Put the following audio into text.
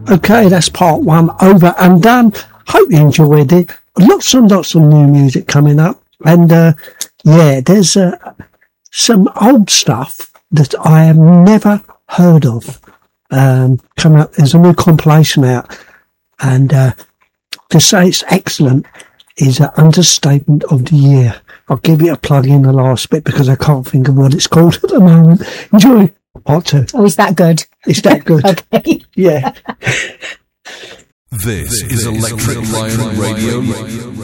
Okay, that's part one over and done. Hope you enjoyed it. Lots and lots of new music coming up. And, there's some old stuff that I have never heard of. Coming up, there's a new compilation out. And, to say it's excellent is an understatement of the year. I'll give you a plug in the last bit because I can't think of what it's called at the moment. Enjoy part two. Oh, is that good? Is that good? Okay. Yeah. This is Electric Lion Radio.